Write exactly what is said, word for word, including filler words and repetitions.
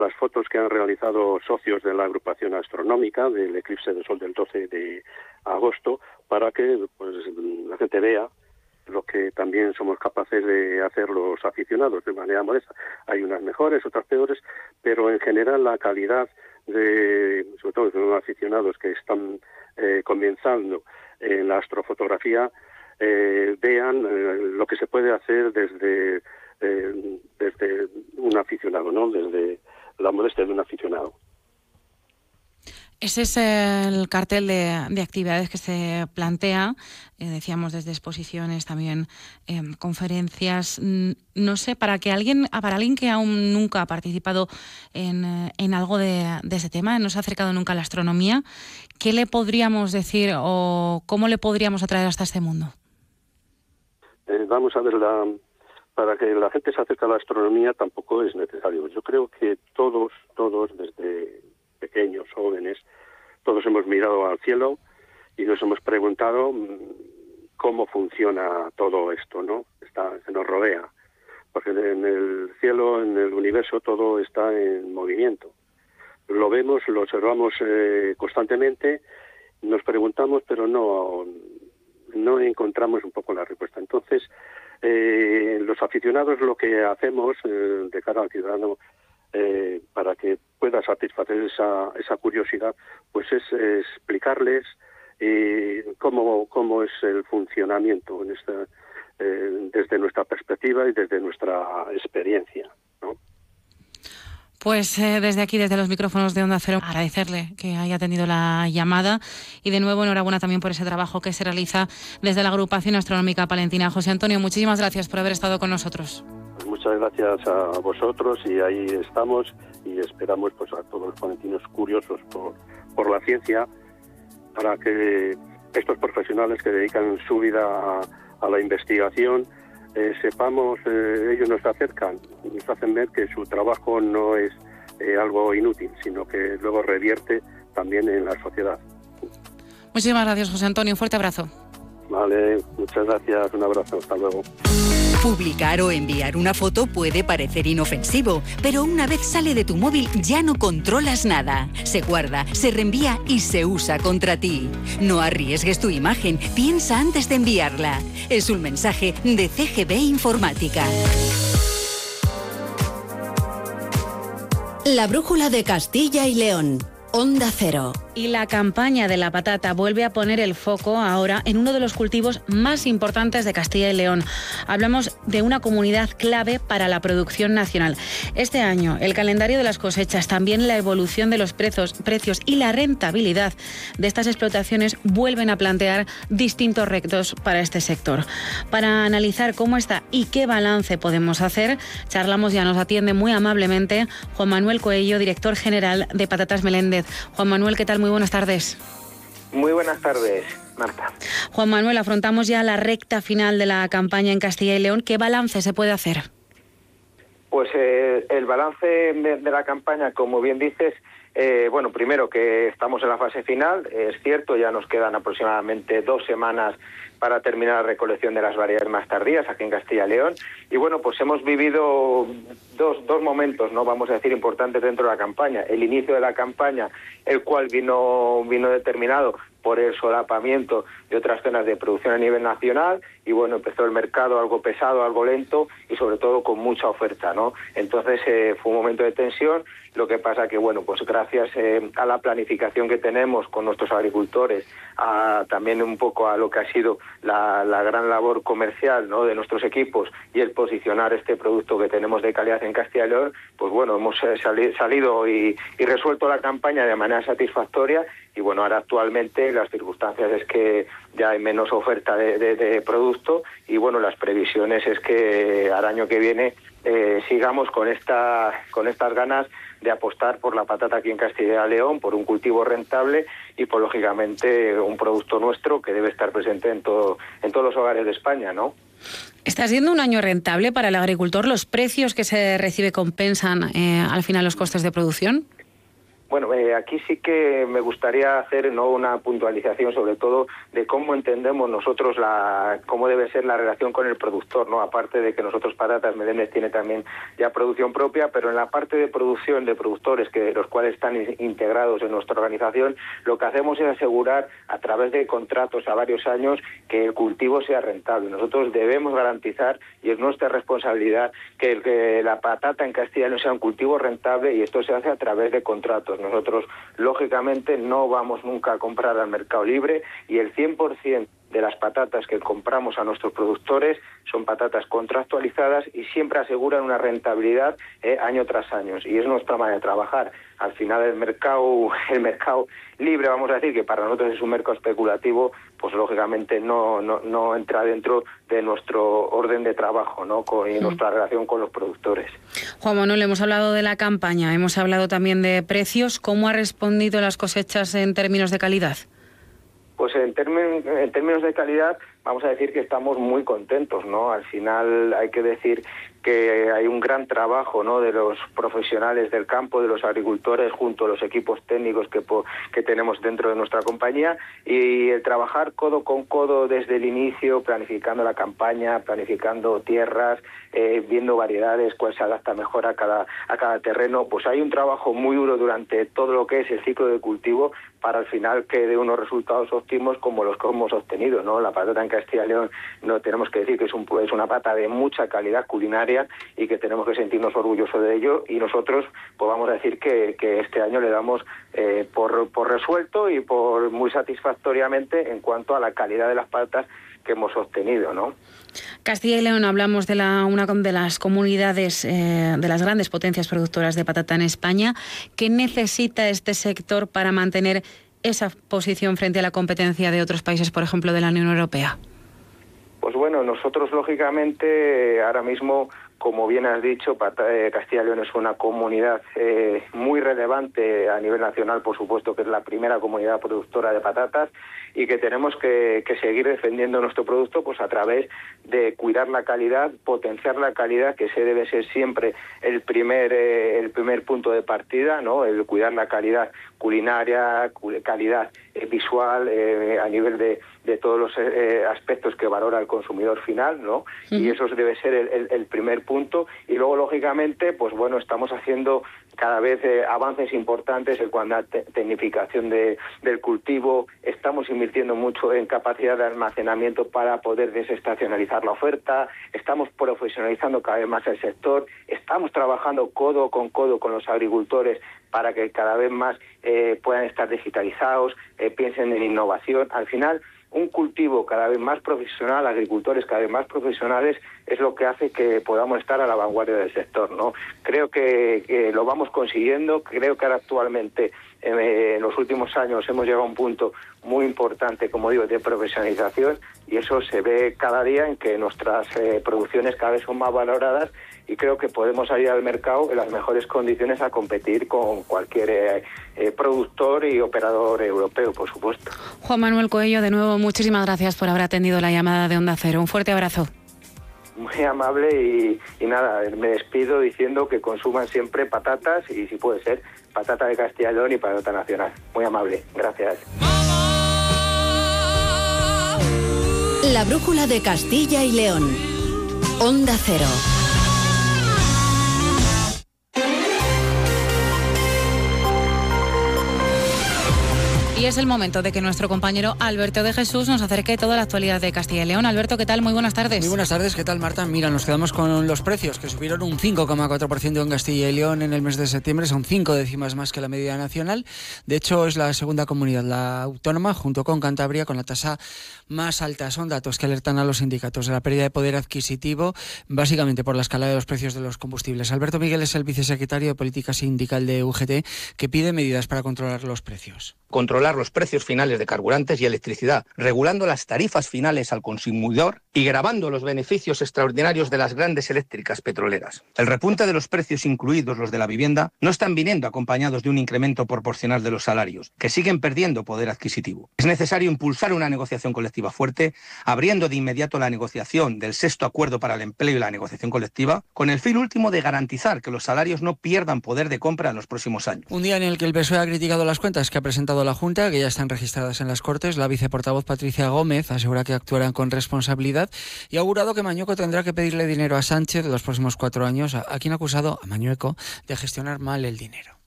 las fotos que han realizado socios de la agrupación astronómica del eclipse de sol del doce de agosto, para que pues la gente vea lo que también somos capaces de hacer los aficionados de manera modesta. Hay unas mejores, otras peores, pero en general la calidad de, sobre todo de los aficionados que están eh, comenzando en la astrofotografía, eh, vean eh, lo que se puede hacer desde eh, desde un aficionado, ¿no? Desde la modestia de un aficionado. Ese es el cartel de, de actividades que se plantea, eh, decíamos desde exposiciones, también eh, conferencias. No sé, para que alguien, para alguien que aún nunca ha participado en, en algo de, de ese tema, no se ha acercado nunca a la astronomía, ¿qué le podríamos decir o cómo le podríamos atraer hasta este mundo? Eh, vamos a ver, la, para que la gente se acerque a la astronomía tampoco es necesario. Yo creo que todos, todos desde pequeños, jóvenes, todos hemos mirado al cielo y nos hemos preguntado cómo funciona todo esto, ¿no? Está, se nos rodea, porque en el cielo, en el universo, todo está en movimiento. Lo vemos, lo observamos eh, constantemente, nos preguntamos, pero no, no encontramos un poco la respuesta. Entonces, eh, los aficionados lo que hacemos eh, de cara al ciudadano, Eh, para que pueda satisfacer esa, esa curiosidad, pues es, es explicarles eh, cómo, cómo es el funcionamiento en esta, eh, desde nuestra perspectiva y desde nuestra experiencia, ¿no? Pues eh, desde aquí, desde los micrófonos de Onda Cero, agradecerle que haya atendido la llamada y de nuevo enhorabuena también por ese trabajo que se realiza desde la Agrupación Astronómica Palentina. José Antonio, muchísimas gracias por haber estado con nosotros. Muchas gracias a vosotros y ahí estamos y esperamos pues a todos los palentinos curiosos por, por la ciencia, para que estos profesionales que dedican su vida a, a la investigación eh, sepamos, eh, ellos nos acercan, nos hacen ver que su trabajo no es eh, algo inútil, sino que luego revierte también en la sociedad. Muchísimas gracias, José Antonio, un fuerte abrazo. Vale, muchas gracias, un abrazo, hasta luego. Publicar o enviar una foto puede parecer inofensivo, pero una vez sale de tu móvil ya no controlas nada. Se guarda, se reenvía y se usa contra ti. No arriesgues tu imagen, piensa antes de enviarla. Es un mensaje de C G B Informática. La brújula de Castilla y León. Onda Cero. Y la campaña de la patata vuelve a poner el foco ahora en uno de los cultivos más importantes de Castilla y León. Hablamos de una comunidad clave para la producción nacional. Este año, el calendario de las cosechas, también la evolución de los precios, precios y la rentabilidad de estas explotaciones vuelven a plantear distintos retos para este sector. Para analizar cómo está y qué balance podemos hacer, charlamos, ya nos atiende muy amablemente Juan Manuel Coello, director general de Patatas Meléndez. Juan Manuel, ¿qué tal? Muy buenas tardes. Muy buenas tardes, Marta. Juan Manuel, afrontamos ya la recta final de la campaña en Castilla y León. ¿Qué balance se puede hacer? Pues eh, el balance de, de la campaña, como bien dices, eh, bueno, primero que estamos en la fase final, es cierto, ya nos quedan aproximadamente dos semanas para terminar la recolección de las variedades más tardías aquí en Castilla y León. Y bueno, pues hemos vivido dos, dos momentos, no vamos a decir importantes dentro de la campaña. El inicio de la campaña, el cual vino, vino determinado por el solapamiento de otras zonas de producción a nivel nacional, y bueno, empezó el mercado algo pesado, algo lento y sobre todo con mucha oferta, ¿no? Entonces eh, fue un momento de tensión. Lo que pasa que, bueno, pues gracias eh, a la planificación que tenemos con nuestros agricultores, a, también un poco a lo que ha sido la, la gran labor comercial, ¿no?, de nuestros equipos y el posicionar este producto que tenemos de calidad en Castilla y León, pues bueno, hemos eh, sali, salido y, y resuelto la campaña de manera satisfactoria. Y bueno, ahora actualmente las circunstancias es que ya hay menos oferta de, de, de producto y bueno, las previsiones es que al año que viene eh, sigamos con esta con estas ganas de apostar por la patata aquí en Castilla y León, por un cultivo rentable y por, lógicamente, un producto nuestro que debe estar presente en todo en todos los hogares de España, ¿no? ¿Está siendo un año rentable para el agricultor? ¿Los precios que se recibe compensan eh, al final los costes de producción? Bueno, eh, aquí sí que me gustaría hacer no una puntualización sobre todo de cómo entendemos nosotros la cómo debe ser la relación con el productor, ¿no? Aparte de que nosotros Patatas Meléndez tiene también ya producción propia, pero en la parte de producción de productores que los cuales están integrados en nuestra organización, lo que hacemos es asegurar a través de contratos a varios años que el cultivo sea rentable. Nosotros debemos garantizar, y es nuestra responsabilidad, que, el, que la patata en Castilla y León sea un cultivo rentable, y esto se hace a través de contratos. Nosotros, lógicamente, no vamos nunca a comprar al mercado libre, y el cien por ciento de las patatas que compramos a nuestros productores son patatas contractualizadas y siempre aseguran una rentabilidad eh, año tras año, y es nuestra manera de trabajar. Al final el mercado el mercado libre, vamos a decir, que para nosotros es un mercado especulativo, pues lógicamente no no, no entra dentro de nuestro orden de trabajo, ¿no? Con, y sí. nuestra relación con los productores. Juan Manuel, hemos hablado de la campaña, hemos hablado también de precios. ¿Cómo ha respondido las cosechas en términos de calidad? Pues en términos, en términos de calidad, vamos a decir que estamos muy contentos, ¿no? Al final hay que decir que hay un gran trabajo, ¿no?, de los profesionales del campo, de los agricultores, junto a los equipos técnicos que, que tenemos dentro de nuestra compañía, y el trabajar codo con codo desde el inicio, planificando la campaña, planificando tierras, eh, viendo variedades, cuál se adapta mejor a cada, a cada terreno. Pues hay un trabajo muy duro durante todo lo que es el ciclo de cultivo para al final que dé unos resultados óptimos como los que hemos obtenido, ¿no? La patata en Castilla y León, no tenemos que decir que es, un, es una pata de mucha calidad culinaria, y que tenemos que sentirnos orgullosos de ello, y nosotros pues vamos a decir que, que este año le damos eh, por, por resuelto y por muy satisfactoriamente en cuanto a la calidad de las patatas que hemos obtenido, ¿no? Castilla y León, hablamos de la una de las comunidades, eh, de las grandes potencias productoras de patata en España. ¿Qué necesita este sector para mantener esa posición frente a la competencia de otros países, por ejemplo, de la Unión Europea? Pues bueno, nosotros lógicamente ahora mismo, como bien has dicho, Castilla y León es una comunidad eh, muy relevante a nivel nacional, por supuesto que es la primera comunidad productora de patatas, y que tenemos que, que seguir defendiendo nuestro producto pues a través de cuidar la calidad, potenciar la calidad, que ese debe ser siempre el primer eh, el primer punto de partida, ¿no? El cuidar la calidad culinaria, calidad eh, visual, eh, a nivel de, de todos los eh, aspectos que valora el consumidor final, ¿no? Uh-huh. Y eso debe ser el, el, el primer punto. Y luego, lógicamente, pues bueno, estamos haciendo cada vez eh, avances importantes en cuanto a te- tecnificación de, del cultivo. Estamos invirtiendo mucho en capacidad de almacenamiento para poder desestacionalizar la oferta. Estamos profesionalizando cada vez más el sector. Estamos trabajando codo con codo con los agricultores para que cada vez más eh, puedan estar digitalizados, eh, piensen en innovación. Al final, un cultivo cada vez más profesional, agricultores cada vez más profesionales, es lo que hace que podamos estar a la vanguardia del sector, ¿no? Creo que, que lo vamos consiguiendo. Creo que ahora actualmente, eh, en los últimos años, hemos llegado a un punto muy importante, como digo, de profesionalización, y eso se ve cada día en que nuestras eh, producciones cada vez son más valoradas, y creo que podemos salir al mercado en las mejores condiciones a competir con cualquier eh, eh, productor y operador europeo, por supuesto. Juan Manuel Coello, de nuevo, muchísimas gracias por haber atendido la llamada de Onda Cero. Un fuerte abrazo. Muy amable, y, y nada, me despido diciendo que consuman siempre patatas, y si puede ser, patata de Castilla y León y patata nacional. Muy amable, gracias. La brújula de Castilla y León. Onda Cero. Y es el momento de que nuestro compañero Alberto de Jesús nos acerque toda la actualidad de Castilla y León. Alberto, ¿qué tal? Muy buenas tardes. Muy buenas tardes, ¿qué tal, Marta? Mira, nos quedamos con los precios, que subieron un cinco coma cuatro por ciento en Castilla y León en el mes de septiembre. Son cinco décimas más que la media nacional. De hecho, es la segunda comunidad, la autónoma, junto con Cantabria, con la tasa más alta. Son datos que alertan a los sindicatos de la pérdida de poder adquisitivo, básicamente por la escalada de los precios de los combustibles. Alberto Miguel es el vicesecretario de Política Sindical de U G T, que pide medidas para controlar los precios. controlar los precios finales de carburantes y electricidad, regulando las tarifas finales al consumidor y gravando los beneficios extraordinarios de las grandes eléctricas petroleras. El repunte de los precios, incluidos los de la vivienda, no están viniendo acompañados de un incremento proporcional de los salarios, que siguen perdiendo poder adquisitivo. Es necesario impulsar una negociación colectiva fuerte, abriendo de inmediato la negociación del sexto acuerdo para el empleo y la negociación colectiva, con el fin último de garantizar que los salarios no pierdan poder de compra en los próximos años. Un día en el que el P S O E ha criticado las cuentas que ha presentado la Junta, que ya están registradas en las Cortes. La viceportavoz Patricia Gómez asegura que actuarán con responsabilidad y ha augurado que Mañueco tendrá que pedirle dinero a Sánchez los próximos cuatro años, a, a quien ha acusado a Mañueco de gestionar mal el dinero.